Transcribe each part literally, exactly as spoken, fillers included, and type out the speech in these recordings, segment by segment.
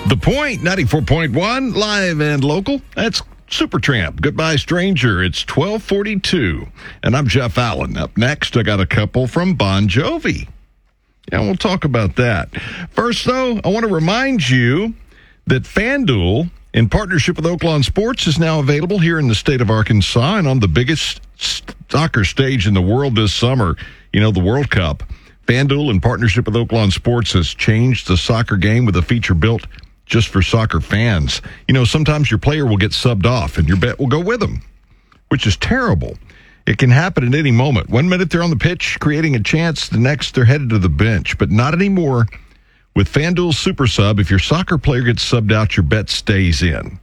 The Point, ninety-four point one, live and local. That's Supertramp, Goodbye Stranger. It's twelve forty-two, and I'm Jeff Allen. Up next, I got a couple from Bon Jovi. Yeah, we'll talk about that. First, though, I want to remind you that FanDuel, in partnership with Oaklawn Sports, is now available here in the state of Arkansas and on the biggest soccer stage in the world this summer, you know, the World Cup. FanDuel, in partnership with Oaklawn Sports, has changed the soccer game with a feature built just for soccer fans. You know, sometimes your player will get subbed off and your bet will go with them, which is terrible. It can happen at any moment. One minute they're on the pitch creating a chance, the next they're headed to the bench. But not anymore. With FanDuel Super Sub, if your soccer player gets subbed out, your bet stays in.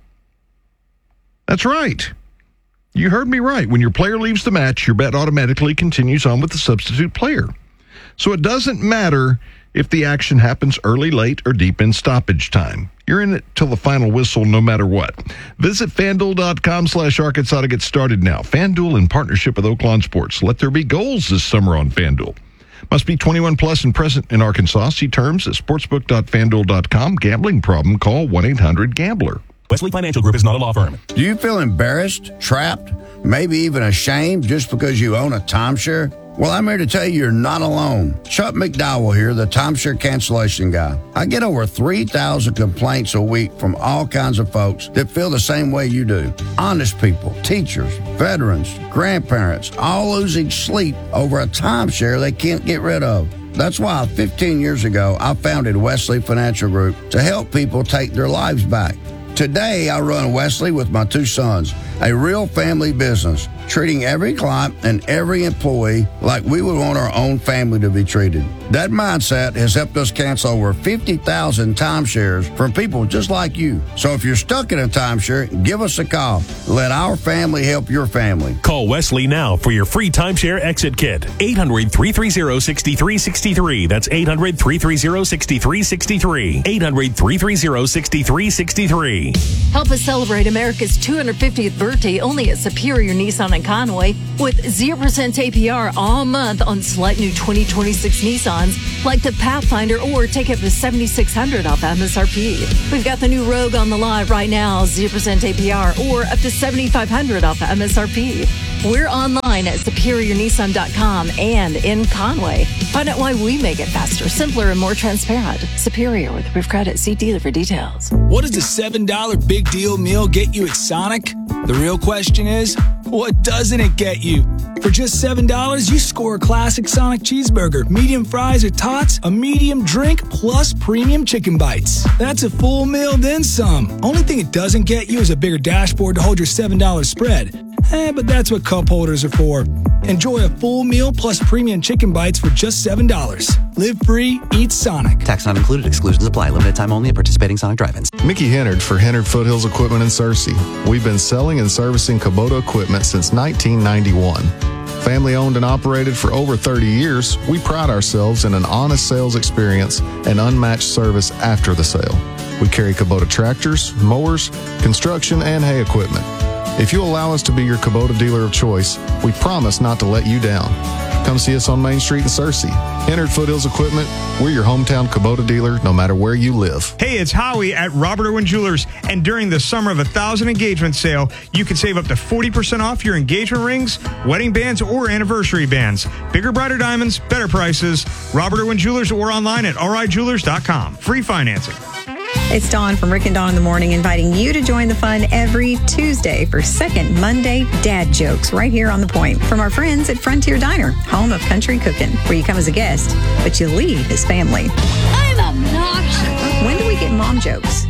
That's right. You heard me right. When your player leaves the match, your bet automatically continues on with the substitute player. So it doesn't matter if the action happens early, late, or deep in stoppage time. You're in it till the final whistle no matter what. Visit FanDuel.com slash Arkansas to get started now. FanDuel in partnership with Oaklawn Sports. Let there be goals this summer on FanDuel. Must be twenty-one plus and present in Arkansas. See terms at sportsbook dot fanduel dot com. Gambling problem? Call one eight hundred gambler. Wesley Financial Group is not a law firm. Do you feel embarrassed, trapped, maybe even ashamed just because you own a timeshare? Well, I'm here to tell you you're not alone. Chuck McDowell here, the timeshare cancellation guy. I get over three thousand complaints a week from all kinds of folks that feel the same way you do. Honest people, teachers, veterans, grandparents, all losing sleep over a timeshare they can't get rid of. That's why fifteen years ago, I founded Wesley Financial Group to help people take their lives back. Today, I run Wesley with my two sons, a real family business, treating every client and every employee like we would want our own family to be treated. That mindset has helped us cancel over fifty thousand timeshares from people just like you. So if you're stuck in a timeshare, give us a call. Let our family help your family. Call Wesley now for your free timeshare exit kit. eight hundred, three three zero, six three six three. That's eight hundred, three three zero, six three six three. eight hundred, three three zero, six three six three. Help us celebrate America's two hundred fiftieth birthday only at Superior Nissan in Conway with zero percent A P R all month on select new twenty twenty-six Nissans like the Pathfinder, or take up to seven thousand six hundred dollars off M S R P. We've got the new Rogue on the lot right now, zero percent A P R or up to seven thousand five hundred dollars off M S R P. We're online at superior nissan dot com and in Conway. Find out why we make it faster, simpler, and more transparent. Superior with approved credit. See dealer for details. What does a seven dollar big deal meal get you at Sonic? The real question is, what doesn't it get you? For just seven dollars, you score a classic Sonic cheeseburger, medium fries or tots, a medium drink, plus premium chicken bites. That's a full meal, then some. Only thing it doesn't get you is a bigger dashboard to hold your seven dollar spread. Eh, but that's what cup holders are for. Enjoy a full meal plus premium chicken bites for just seven dollars. Live free, eat Sonic. Tax not included. Exclusions apply. Limited time only at participating Sonic drive-ins. Mickey Hennard for Hennard Foothills Equipment in Searcy. We've been selling and servicing Kubota equipment since nineteen ninety-one. Family owned and operated for over thirty years, we pride ourselves in an honest sales experience and unmatched service after the sale. We carry Kubota tractors, mowers, construction, and hay equipment. If you allow us to be your Kubota dealer of choice, we promise not to let you down. Come see us on Main Street in Searcy. Hennard Foothills Equipment, we're your hometown Kubota dealer no matter where you live. Hey, it's Howie at Robert Irwin Jewelers, and during the Summer of a Thousand engagement sale, you can save up to forty percent off your engagement rings, wedding bands, or anniversary bands. Bigger, brighter diamonds, better prices. Robert Irwin Jewelers or online at r i jewelers dot com. Free financing. It's Dawn from Rick and Dawn in the Morning, inviting you to join the fun every Tuesday for Second Monday Dad Jokes right here on The Point from our friends at Frontier Diner, home of country cooking, where you come as a guest, but you leave as family. I'm obnoxious. When do we get mom jokes?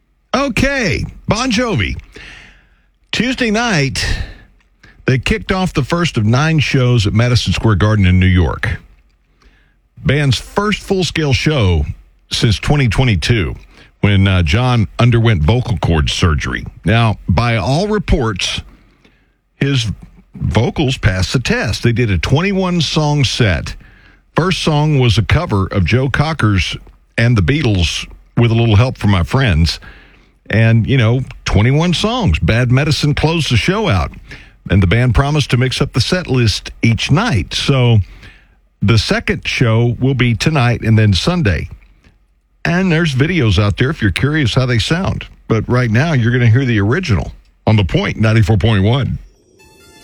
Okay, Bon Jovi. Tuesday night, they kicked off the first of nine shows at Madison Square Garden in New York. Band's first full-scale show since twenty twenty-two. When uh, John underwent vocal cord surgery. Now, by all reports, his vocals passed the test. They did a twenty-one song set. First song was a cover of Joe Cocker's and the Beatles with a little help from my friends. And, you know, twenty-one songs. Bad Medicine closed the show out. And the band promised to mix up the set list each night. So the second show will be tonight and then Sunday. And there's videos out there if you're curious how they sound. But right now, you're going to hear the original on The Point ninety-four point one.